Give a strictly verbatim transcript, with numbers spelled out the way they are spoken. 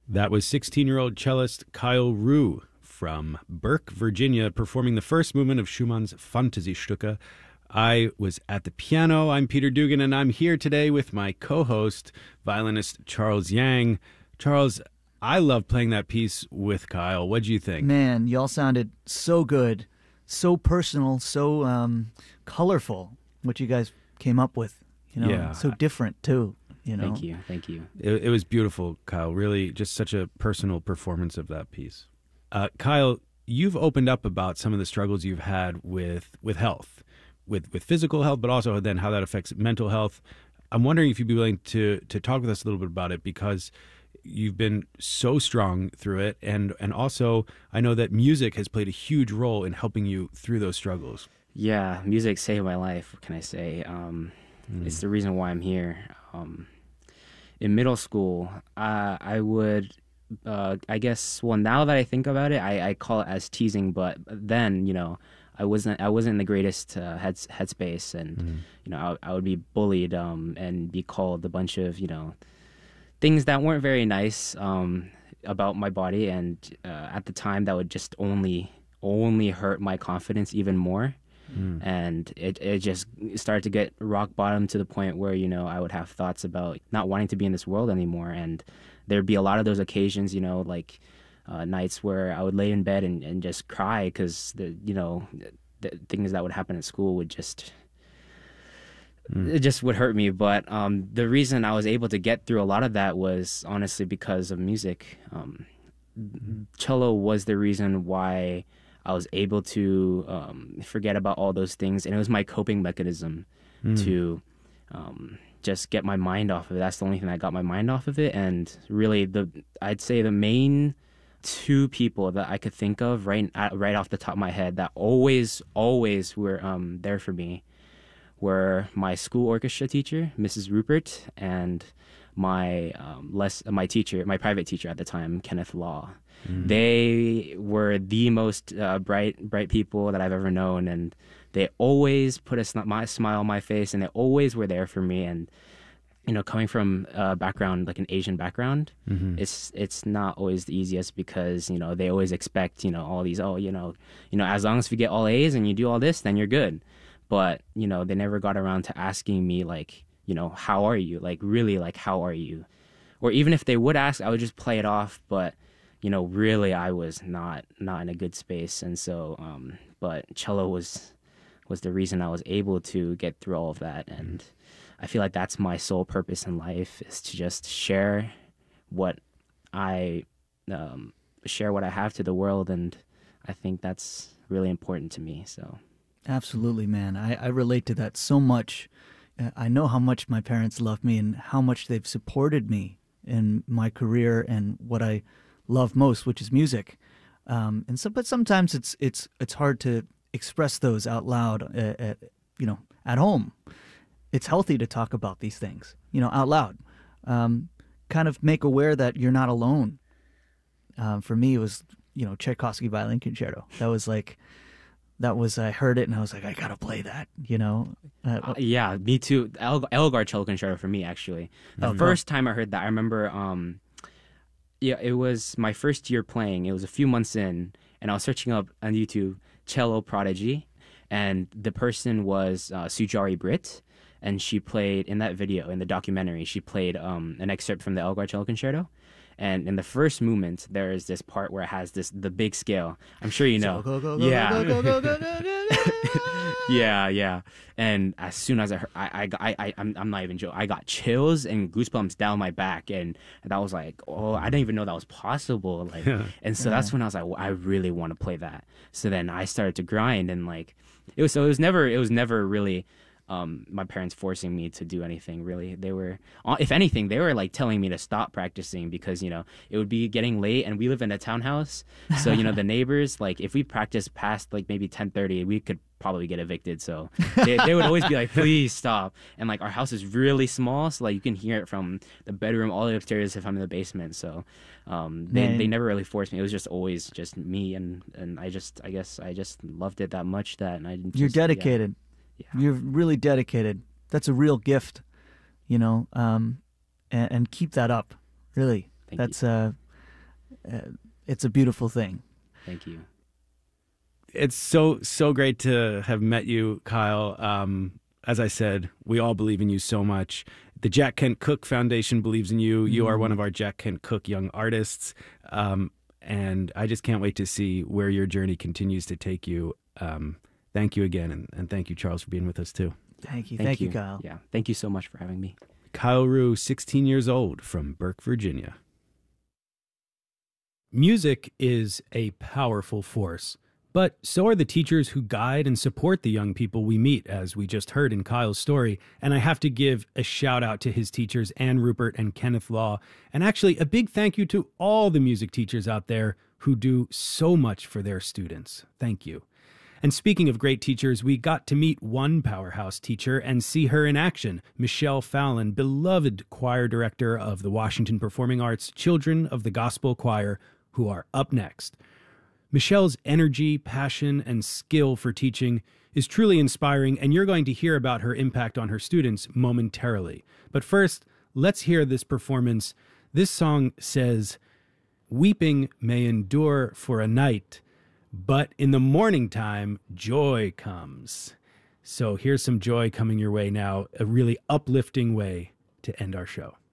That was sixteen-year-old cellist Kyle Rue from Burke, Virginia, performing the first movement of Schumann's Fantasiestücke. I was at the piano. I'm Peter Dugan, and I'm here today with my co-host, violinist Charles Yang. Charles, I love playing that piece with Kyle. What'd you think? Man, y'all sounded so good, so personal, so um, colorful, what you guys came up with. You know, Yeah. so different, too. You know? Thank you, thank you. It, it was beautiful, Kyle. Really, just such a personal performance of that piece. Uh, Kyle, you've opened up about some of the struggles you've had with with health, with with physical health, but also then how that affects mental health. I'm wondering if you'd be willing to to talk with us a little bit about it, because you've been so strong through it, and and also I know that music has played a huge role in helping you through those struggles. Yeah, music saved my life. What can I say? Um, mm. It's the reason why I'm here. Um, in middle school, uh, I would, uh, I guess, well, now that I think about it, I, I call it as teasing. But then, you know, I wasn't, I wasn't in the greatest uh, head headspace, and mm. you know, I, I would be bullied um, and be called a bunch of, you know, things that weren't very nice um, about my body, and uh, at the time, that would just only, only hurt my confidence even more. Mm. And it, it just started to get rock bottom to the point where, you know, I would have thoughts about not wanting to be in this world anymore. And there'd be a lot of those occasions, you know, like uh, nights where I would lay in bed and, and just cry because, the you know, the things that would happen at school would just, mm. it just would hurt me. But um, the reason I was able to get through a lot of that was honestly because of music. Um, mm. Cello was the reason why I was able to um, forget about all those things, and it was my coping mechanism mm. to um, just get my mind off of it. That's the only thing that got my mind off of it. And really, the I'd say the main two people that I could think of right right off the top of my head that always, always were um, there for me were my school orchestra teacher, Missus Rupert, and my um, less my teacher, my private teacher at the time, Kenneth Law. Mm. They were the most uh, bright, bright people that I've ever known, and they always put a sm- my smile on my face, and they always were there for me. And you know, coming from a background like an Asian background, mm-hmm. it's it's not always the easiest because you know they always expect you know all these oh you know you know as long as we get all A's and you do all this, then you're good. But you know they never got around to asking me like you know how are you, like really like how are you, or even if they would ask, I would just play it off, but. You know, really, I was not not in a good space, and so, um, but cello was was the reason I was able to get through all of that, and I feel like that's my sole purpose in life is to just share what I um, share what I have to the world, and I think that's really important to me. So, absolutely, man, I, I relate to that so much. I know how much my parents love me and how much they've supported me in my career and what I love most, which is music, um, and so. But sometimes it's it's it's hard to express those out loud. At, at, you know, at home, it's healthy to talk about these things. You know, out loud, um, kind of make aware that you're not alone. Um, for me, it was you know Tchaikovsky Violin Concerto. That was like that was I heard it and I was like I gotta play that. You know. Uh, uh, yeah, me too. El- Elgar Cello Concerto for me actually. The oh, first no. time I heard that, I remember. Um, Yeah, it was my first year playing. It was a few months in, and I was searching up on YouTube cello prodigy, and the person was uh, Sujari Britt, and she played in that video, in the documentary, she played um, an excerpt from the Elgar Cello Concerto. And in the first movement, there is this part where it has this the big scale. I'm sure you know. So go, go, go, yeah. go, go, go, go, go, go, go. yeah, yeah. And as soon as I heard, I, I, I, I'm, I'm not even joking. I got chills and goosebumps down my back, and that was like, oh, I didn't even know that was possible. Like, yeah. and so yeah. that's when I was like, well, I really want to play that. So then I started to grind, and like, it was so it was never it was never really. Um, my parents forcing me to do anything really. They were, if anything, they were like telling me to stop practicing because, you know, it would be getting late and we live in a townhouse. So, you know, the neighbors, like if we practiced past like maybe ten thirty, we could probably get evicted. So they, they would always be like, please stop. And like our house is really small. So like you can hear it from the bedroom all the way upstairs if I'm in the basement. So um, they, they never really forced me. It was just always just me. And, and I just, I guess I just loved it that much that and I just, You're dedicated. Yeah. Yeah. You're really dedicated. That's a real gift, you know, um, and, and keep that up. Really, Thank that's you. uh, uh, it's a beautiful thing. Thank you. It's so, so great to have met you, Kyle. Um, as I said, we all believe in you so much. The Jack Kent Cooke Foundation believes in you. You are one of our Jack Kent Cooke young artists. Um, and I just can't wait to see where your journey continues to take you. Um, thank you again. And, and thank you, Charles, for being with us too. Thank you. Thank, Thank you, you, Kyle. Yeah. Thank you so much for having me. Kyle Rue, sixteen years old, from Burke, Virginia. Music is a powerful force, but so are the teachers who guide and support the young people we meet, as we just heard in Kyle's story. And I have to give a shout out to his teachers, Ann Rupert and Kenneth Law, and actually a big thank you to all the music teachers out there who do so much for their students. Thank you. And speaking of great teachers, we got to meet one powerhouse teacher and see her in action, Michelle Fallon, beloved choir director of the Washington Performing Arts Children of the Gospel Choir, who are up next. Michelle's energy, passion, and skill for teaching is truly inspiring, and you're going to hear about her impact on her students momentarily. But first, let's hear this performance. This song says, "Weeping may endure for a night, but in the morning time, joy comes." So here's some joy coming your way now, a really uplifting way to end our show.